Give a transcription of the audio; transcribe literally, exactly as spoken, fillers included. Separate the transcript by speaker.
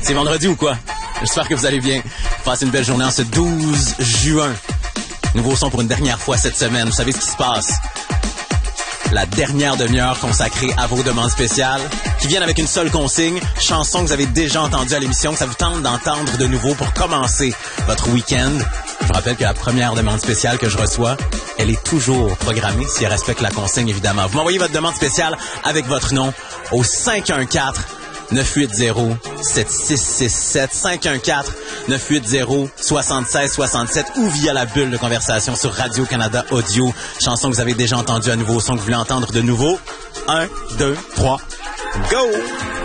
Speaker 1: C'est vendredi ou quoi? J'espère que vous allez bien. Passez une belle journée en ce douze juin. Nouveau son pour une dernière fois cette semaine. Vous savez ce qui se passe? La dernière demi-heure consacrée à vos demandes spéciales qui viennent avec une seule consigne, chanson que vous avez déjà entendue à l'émission, que ça vous tente d'entendre de nouveau pour commencer votre week-end. Je vous rappelle que la première demande spéciale que je reçois, elle est toujours programmée si elle respecte la consigne, évidemment. Vous m'envoyez votre demande spéciale avec votre nom au cinq un quatre neuf huit zéro sept six six sept, cinq un quatre neuf huit zéro sept six six sept ou via la bulle de conversation sur Radio-Canada Audio. Chanson que vous avez déjà entendue à nouveau, son que vous voulez entendre de nouveau. Un, deux, trois, go!